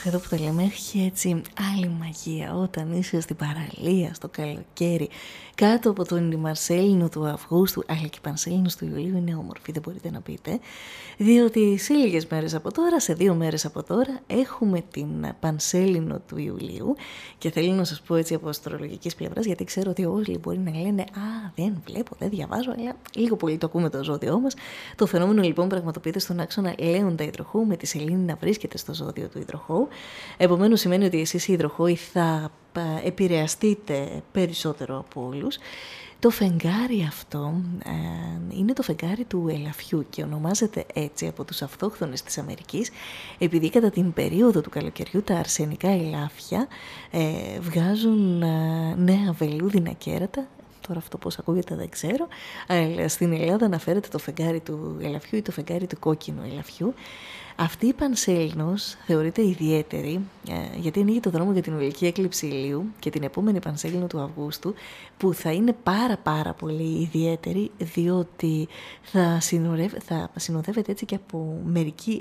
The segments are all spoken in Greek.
εδώ που το λέμε, έχει έτσι άλλη μαγεία όταν είσαι στην παραλία, στο καλοκαίρι, κάτω από τον ημιμαρσέλινο του Αυγούστου, αλλά και πανσέλινος του Ιουλίου είναι όμορφη, δεν μπορείτε να πείτε, διότι σε λίγες μέρες από τώρα, σε 2 μέρες από τώρα, έχουμε την πανσέλινο του Ιουλίου και θέλω να σας πω έτσι από αστρολογικής πλευράς, γιατί ξέρω ότι όλοι μπορεί να λένε «Α, δεν βλέπω, δεν διαβάζω», αλλά λίγο πολύ το ακούμε το ζώδιό μας. Το φαινόμενο λοιπόν πραγματοποιείται στον άξονα Λέοντα Υδροχόου, με τη σελήνη να βρίσκεται στο ζώδιο του Υδροχόου. Επομένως σημαίνει ότι εσείς οι Υδροχόοι θα επηρεαστείτε περισσότερο από όλους. Το φεγγάρι αυτό είναι το φεγγάρι του ελαφιού και ονομάζεται έτσι από τους αυτόχθονες της Αμερικής, επειδή κατά την περίοδο του καλοκαιριού τα αρσενικά ελάφια βγάζουν νέα βελούδινα κέρατα. Τώρα αυτό πώς ακούγεται δεν ξέρω, αλλά στην Ελλάδα αναφέρεται το φεγγάρι του ελαφιού ή το φεγγάρι του κόκκινου ελαφιού. Αυτή η πανσέλινος θεωρείται ιδιαίτερη γιατί ανοίγει το δρόμο για την ουλική έκλειψη ηλίου και την επόμενη πανσέλινο του Αυγούστου, που θα είναι πάρα πολύ ιδιαίτερη, διότι θα συνοδεύεται έτσι και από μερική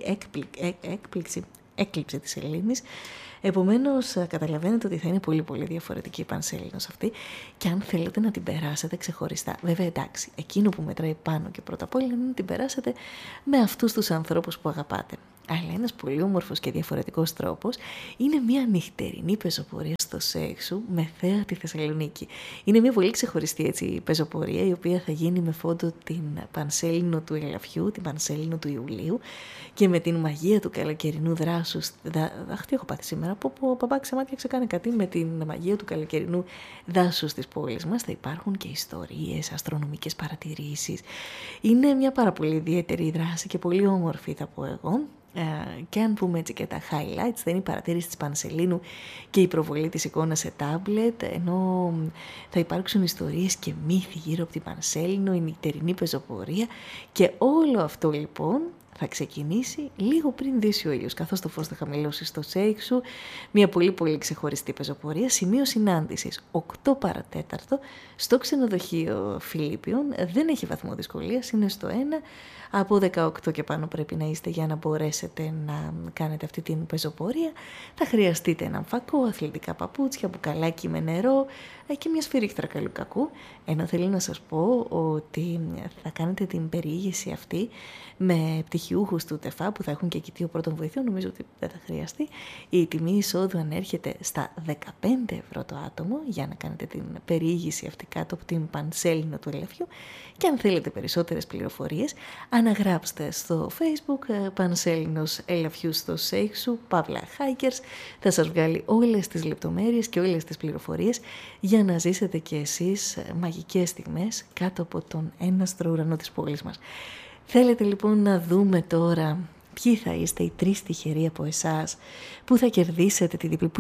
έκλειψη της σελήνης. Επομένως καταλαβαίνετε ότι θα είναι πολύ διαφορετική η πανσέλινος αυτή και αν θέλετε να την περάσετε ξεχωριστά. Βέβαια εντάξει, εκείνο που μετράει πάνω και πρώτα απ' όλα είναι να την περάσετε με αυτούς τους ανθρώπους που αγαπάτε. Αλλά ένας πολύ όμορφος και διαφορετικός τρόπος είναι μια νυχτερινή πεζοπορία στο Σέξου με θέα τη Θεσσαλονίκη. Είναι μια πολύ ξεχωριστή έτσι πεζοπορία, η οποία θα γίνει με φόντο την πανσέλινο του ελαφιού, την πανσέλινο του Ιουλίου και με την μαγεία του καλοκαιρινού δράσους. Αχ, τι έχω πάθει σήμερα, πω παπά ξεμάτια ξεκάνε κάτι, με την μαγεία του καλοκαιρινού δάσους της πόλης μας. Θα υπάρχουν και ιστορίες, αστρονομικές παρατηρήσεις. Είναι μια πάρα πολύ ιδιαίτερη δράση και πολύ όμορφη, θα πω εγώ. Και αν πούμε έτσι και τα highlights, θα είναι η παρατήρηση της πανσελίνου και η προβολή της εικόνας σε τάμπλετ, ενώ θα υπάρξουν ιστορίες και μύθοι γύρω από την πανσέλινο, η νυχτερινή πεζοπορία και όλο αυτό λοιπόν θα ξεκινήσει λίγο πριν δύσει ο ήλιος, καθώς το φως θα χαμηλώσει στο Σέξου. Μια πολύ ξεχωριστή πεζοπορία, σημείο συνάντησης 8 παρατέταρτο στο ξενοδοχείο Φιλίππιων. Δεν έχει βαθμό δυσκολίας, είναι στο 1. Από 18 και πάνω πρέπει να είστε για να μπορέσετε να κάνετε αυτή την πεζοπορία. Θα χρειαστείτε έναν φακό, αθλητικά παπούτσια, μπουκαλάκι με νερό και μια σφυρίχτρα καλού κακού. Ενώ θέλω να σας πω ότι θα κάνετε την περιήγηση αυτή με πτυχιούχους του ΤΕΦΑ που θα έχουν και κοιτίο πρώτων βοηθειών, νομίζω ότι δεν θα χρειαστεί. Η τιμή εισόδου ανέρχεται στα 15 ευρώ το άτομο για να κάνετε την περιήγηση αυτή κάτω από την πανσέλινο του ελαφιού. Και αν θέλετε περισσότερες πληροφορίες, αναγράψτε στο Facebook πανσέλινος ελαφιού στο Σέξου, Παύλα Hikers. Θα σας βγάλει όλες τις λεπτομέρειες και όλες τις πληροφορίες για να ζήσετε και εσείς μαγικές στιγμές κάτω από τον έναστρο ουρανό της πόλης μας. Θέλετε λοιπόν να δούμε τώρα ποιοι θα είστε οι 3 τυχεροί από εσάς που θα κερδίσετε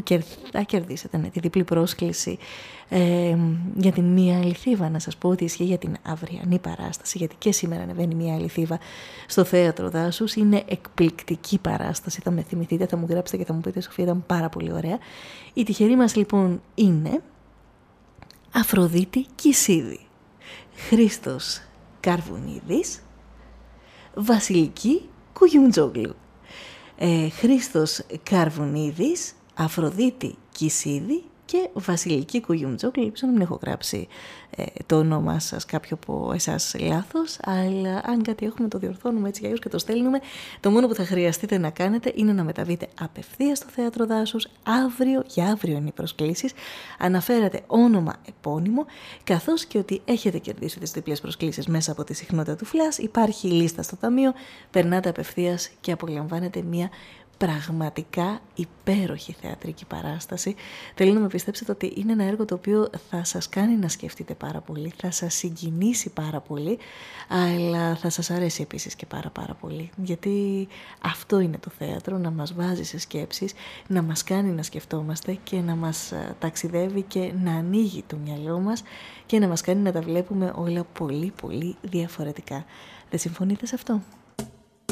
τη διπλή πρόσκληση για την μία αληθίβα. Να σας πω ότι ισχύει για την αυριανή παράσταση, γιατί και σήμερα ανεβαίνει μία αληθίβα στο Θέατρο Δάσους. Είναι εκπληκτική παράσταση, θα με θυμηθείτε, θα μου γράψετε και θα μου πείτε Σοφία, ήταν πάρα πολύ ωραία. Η τυχερή μας λοιπόν είναι Αφροδίτη Κισίδη, Χρήστος Καρβουνίδης, Βασιλική Κουγιουμτζόγλου. Χρήστος Καρβουνίδης, Αφροδίτη Κισίδη και Βασιλική Κουγιουμτζόγλου. Ελπίζω να μην έχω γράψει το όνομά σας κάποιο από εσάς λάθος, αλλά αν κάτι έχουμε το διορθώνουμε έτσι αλλιώς και το στέλνουμε. Το μόνο που θα χρειαστείτε να κάνετε είναι να μεταβείτε απευθείας στο Θέατρο Δάσους. Για αύριο είναι οι προσκλήσεις. Αναφέρατε όνομα, επώνυμο, καθώς και ότι έχετε κερδίσει τις διπλές προσκλήσεις μέσα από τη συχνότητα του Flash. Υπάρχει λίστα στο ταμείο, περνάτε απευθείας και απολαμβάνετε μια πραγματικά υπέροχη θεατρική παράσταση. Θέλω να με πιστέψετε ότι είναι ένα έργο το οποίο θα σας κάνει να σκεφτείτε πάρα πολύ, θα σας συγκινήσει πάρα πολύ, αλλά θα σας αρέσει επίσης και πάρα πολύ. Γιατί αυτό είναι το θέατρο, να μας βάζει σε σκέψεις, να μας κάνει να σκεφτόμαστε και να μας ταξιδεύει και να ανοίγει το μυαλό μας και να μας κάνει να τα βλέπουμε όλα πολύ διαφορετικά. Δεν συμφωνείτε σε αυτό?